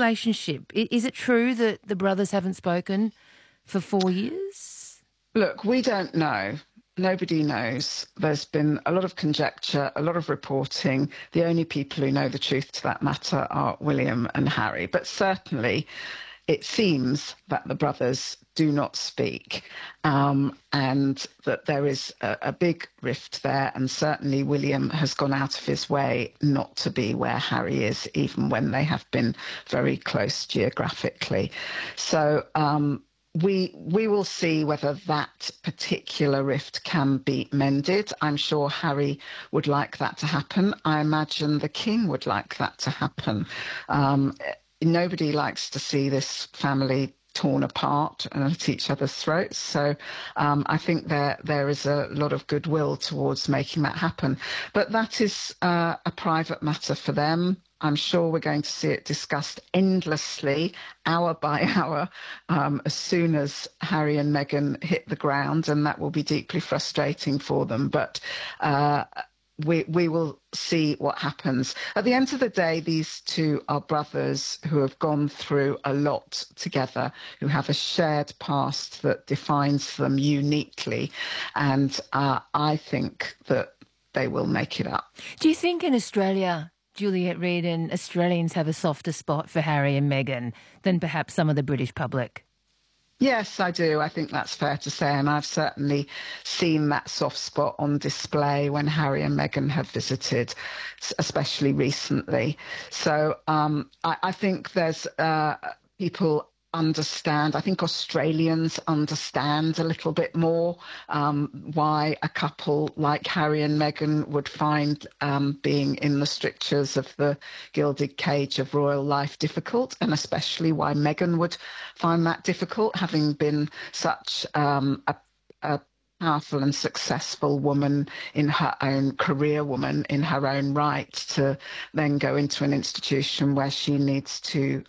relationship? Is it true that the brothers haven't spoken for 4 years? Look, we don't know. Nobody knows. There's been a lot of conjecture, a lot of reporting. The only people who know the truth to that matter are William and Harry. But certainly it seems that the brothers do not speak, and that there is a big rift there. And certainly William has gone out of his way not to be where Harry is, even when they have been very close geographically. So we will see whether that particular rift can be mended. I'm sure Harry would like that to happen. I imagine the King would like that to happen. Nobody likes to see this family torn apart and at each other's throats. So I think there is a lot of goodwill towards making that happen. But that is a private matter for them. I'm sure we're going to see it discussed endlessly, hour by hour, as soon as Harry and Meghan hit the ground, and that will be deeply frustrating for them. But we will see what happens. At the end of the day, these two are brothers who have gone through a lot together, who have a shared past that defines them uniquely. And I think that they will make it up. Do you think in Australia, Juliet Reed, and Australians have a softer spot for Harry and Meghan than perhaps some of the British public? Yes, I do. I think that's fair to say. And I've certainly seen that soft spot on display when Harry and Meghan have visited, especially recently. So I think there's people understand. I think Australians understand a little bit more why a couple like Harry and Meghan would find being in the strictures of the gilded cage of royal life difficult, and especially why Meghan would find that difficult, having been such a powerful and successful woman in her own career, woman in her own right, to then go into an institution where she needs to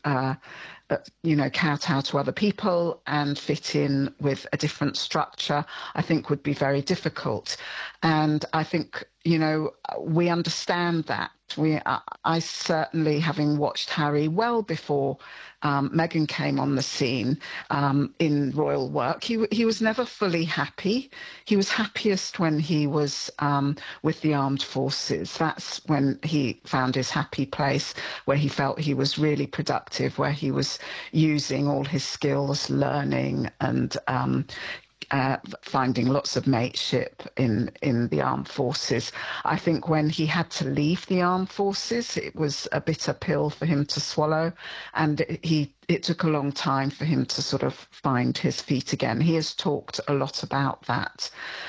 kowtow to other people and fit in with a different structure, I think would be very difficult. And I think, we understand that. I certainly, having watched Harry well before Meghan came on the scene in royal work, he was never fully happy. He was happiest when he was with the armed forces. That's when he found his happy place, where he felt he was really productive, where he was using all his skills, learning and finding lots of mateship in the armed forces. I think when he had to leave the armed forces, it was a bitter pill for him to swallow, and it took a long time for him to sort of find his feet again. He has talked a lot about that.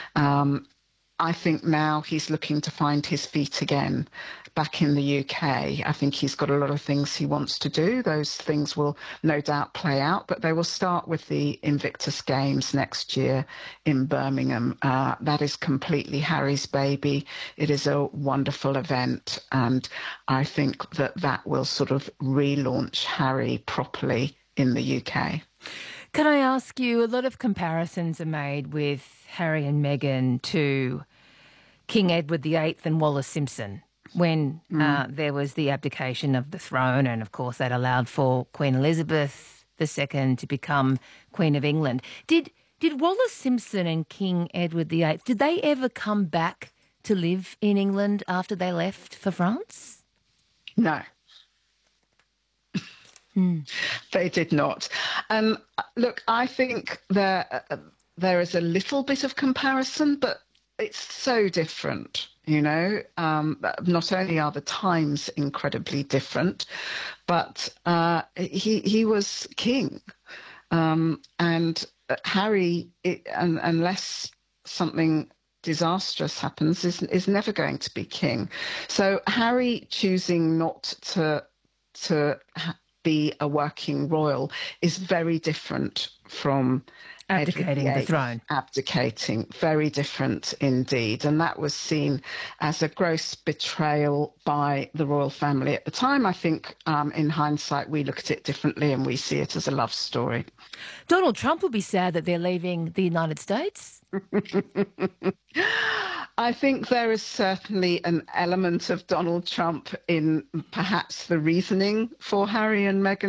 I think now he's looking to find his feet again back in the UK. I think he's got a lot of things he wants to do. Those things will no doubt play out, but they will start with the Invictus Games next year in Birmingham. That is completely Harry's baby. It is a wonderful event, and I think that will sort of relaunch Harry properly in the UK. Can I ask you, a lot of comparisons are made with Harry and Meghan to King Edward VIII and Wallis Simpson when there was the abdication of the throne, and of course that allowed for Queen Elizabeth II to become Queen of England. Did Wallis Simpson and King Edward VIII, did they ever come back to live in England after they left for France? No. They did not. Look, I think there is a little bit of comparison, but it's so different, Not only are the times incredibly different, but he was king. And Harry, unless something disastrous happens, is never going to be king. So Harry choosing not to be a working royal is very different from abdicating the throne. Abdicating, very different indeed. And that was seen as a gross betrayal by the royal family at the time. I think in hindsight, we look at it differently and we see it as a love story. Donald Trump will be sad that they're leaving the United States. I think there is certainly an element of Donald Trump in perhaps the reasoning for Harry and Meghan